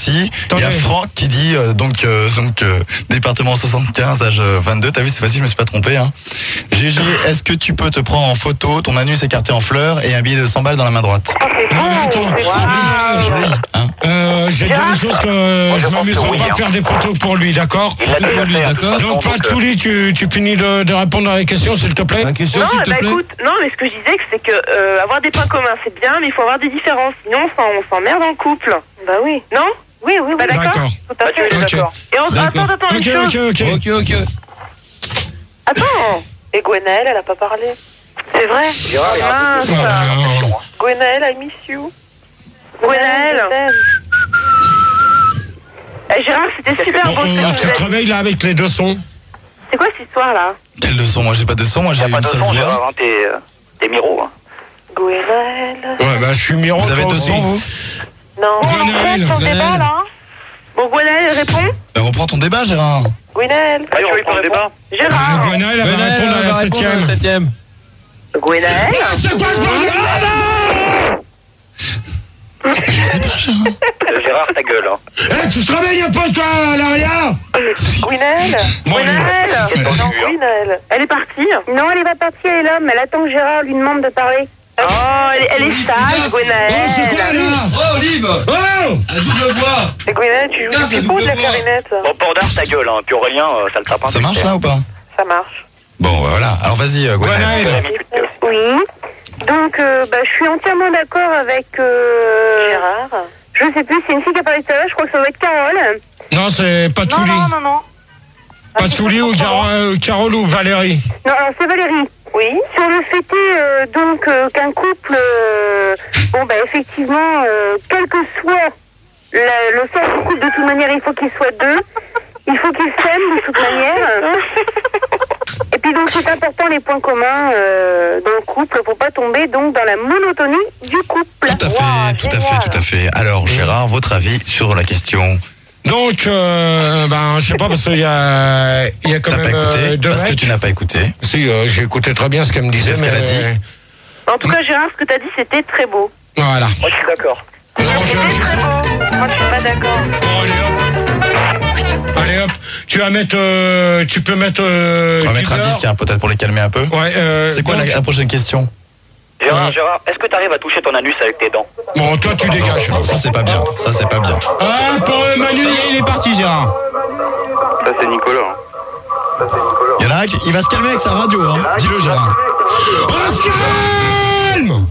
aussi. Il y a Franck qui dit département 75, âge 22. T'as vu, cette fois-ci, je me suis pas trompé. Hein. GG, est-ce que tu peux te prendre en photo ton anus écarté en fleurs et un billet de 100 balles dans la main droite? Non, mais attends, C'est joli, hein. je vais te dire une chose que je m'amuserai pas à faire des photos pour lui, d'accord? Donc, pas tous les, tu finis de répondre à la question, s'il te plaît. Non, écoute, non, mais ce que je disais, c'est que avoir des points communs, c'est bien, mais il faut avoir des différences. Sinon, on s'emmerde en couple. Bah oui. Non? Oui. Bah d'accord. Tout à fait, d'accord. Et attends, une chose. Ok. Attends. Et Gwenaëlle, elle a pas parlé. C'est vrai. Mince. Gwenaëlle, I miss you. Gwenaëlle. Gérard, c'était super beau. Tu te réveilles là avec les deux sons. C'est quoi cette histoire là? Quel de son? Moi j'ai pas de son, moi j'ai une seule voix. T'es Miro. Hein. Gwenaëlle. Ouais, bah je suis Miro. Vous avez deux sons, vous? Non. Gwenaëlle. Débat là. Bon, Gwenaëlle, elle répond. Reprends ton débat, Gérard. Gwenaëlle. Tu reprends le débat. Gérard. Gwenaëlle, elle va répondre à la 7ème. Gwenaëlle. C'est quoi ce bordel? Je sais pas, Gérard. Gérard, ta gueule. Hein. Tu te réveilles un peu, toi, Laria? Gwenaëlle. Gwenaëlle. Non, Gwenaëlle. Elle est partie? Non, elle est pas partie, elle est là, mais elle attend que Gérard lui demande de parler. Oh, elle est sage, Gwenaëlle. Oh, c'est quoi, là? Oh, Olive! Oh! La double voix! Et Gwenaëlle, tu joues du pipeau ou de la clarinette? Bon, Pordard, ta gueule. Hein. Puis Aurélien, ça le tape un peu. Ça marche là ou pas? Ça marche. Bon, voilà. Alors vas-y, Gwenaëlle. Oui. Donc, je suis entièrement d'accord avec Gérard. Je sais plus, c'est une fille qui a parlé tout à l'heure, je crois que ça doit être Carole. Non, c'est Patchouli. Non. Patchouli ou Carole ou Valérie? Non, alors c'est Valérie. Oui. Sur le fait qu'un couple, effectivement, quel que soit le sort du couple, de toute manière, il faut qu'il soit deux. Il faut qu'ils s'aiment de toute manière. Et puis donc c'est important les points communs dans le couple pour pas tomber donc dans la monotonie du couple. Tout à fait. Alors Gérard, votre avis sur la question? Donc, je sais pas, parce qu'il y a quand même deux parce mecs. que tu n'as pas écouté. Si, j'ai écouté très bien ce qu'elle me disait. Qu'est-ce qu'elle a dit? En tout cas, Gérard, ce que tu as dit, c'était très beau. Voilà. Moi, je suis d'accord. C'était très beau. Moi, je suis pas d'accord. Allez hop, tu peux mettre. On va mettre un disque, hein, peut-être pour les calmer un peu. Ouais. C'est quoi la prochaine question? Gérard, est-ce que t'arrives à toucher ton anus avec tes dents? Bon, toi tu dégages. Non, ça c'est pas bien. Ah, pour Manu, il est parti, Gérard. Ça, c'est Nicolas. Hein. Il y en a un qui il va se calmer avec sa radio, hein. Dis-le, Gérard. On se calme.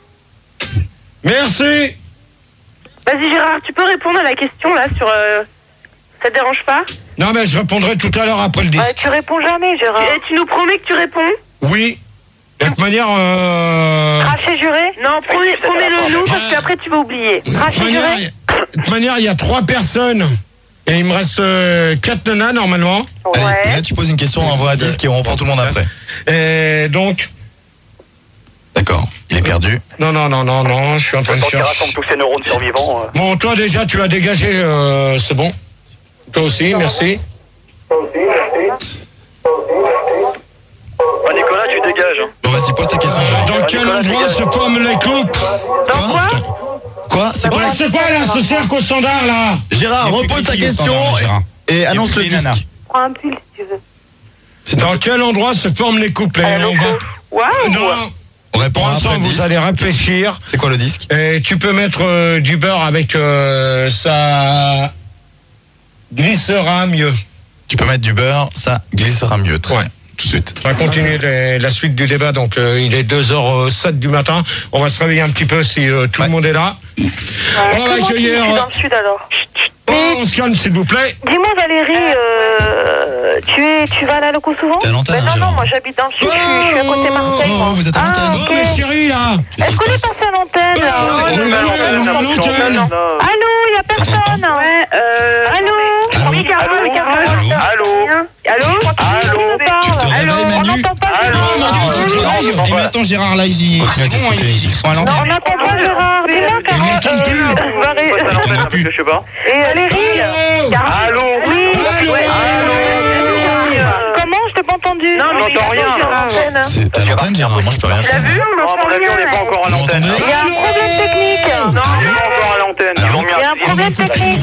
Merci. Vas-y, Gérard, tu peux répondre à la question là sur. Ça te dérange pas? Non, mais je répondrai tout à l'heure après le disque. Tu réponds jamais, Gérard. Tu nous promets que tu réponds? Oui. De toute manière. Craché juré? Non, promets-le nous parce qu'après tu vas oublier. Craché juré? De toute manière, il y a 3 personnes. Et il me reste 4 nanas normalement. Ouais. Allez, et là tu poses une question, on envoie un disque et on reprend tout le monde après. Et donc. D'accord, il est perdu. Non, je suis en train de Quand tu chercher. rassembles tous ces neurones survivants. Bon, toi déjà, tu as dégagé, c'est bon. Toi aussi, merci. Nicolas, tu dégages. Hein. Bon, vas-y, pose ta question, Gérard. Dans quel endroit se forment les couples? Dans quoi? Quoi? C'est quoi? C'est quoi là, ce cercle au standard là? Gérard, repose ta question et annonce le disque. Prends un pull si tu veux. C'est Dans quel endroit se forment les couples? Waouh! Non, On répond pour après l'instant, le vous disque. allez réfléchir. C'est quoi le disque? Et tu peux mettre du beurre avec ça glissera mieux. Tu peux mettre du beurre, ça glissera mieux. Très bien. Tout de suite. On va continuer la suite du débat. Donc, il est 2h07 du matin. On va se réveiller un petit peu si tout le monde est là. On va accueillir. Je suis dans le sud alors. On se calme, s'il vous plaît. Dis-moi, Valérie, tu vas à la loco souvent? T'es à l'antenne, Non, Gérard. moi j'habite dans le sud, je suis à côté de Marseille. moi. Vous êtes à l'antenne. Oh, mais chérie, là. Est-ce qu'on est passé à l'antenne là? on est à l'antenne. Allô, y a personne? Ouais, allô? Oui, Carole. Allô? Allô? Tu te réveilles, On Manu? n'entend pas Dis maintenant Gérard là, ils Continue à discuter. ils sont à Non, l'antenne. on n'entend pas Gérard. Dis-moi, Ils n'entendent plus. Je sais pas. Et Valérie? Allô? Oui. Allô? Comment? Je t'ai pas entendu. Non, on n'entend rien. C'est à l'antenne, Gérard. Moi, je peux rien T'as faire. vu? On Non, à n'entend mon avis, on n'est pas rien. encore à Vous l'antenne. m'entendez? Il y a un problème technique. Non, on n'est pas encore à l'antenne. Ils ont mis Il y a un problème technique.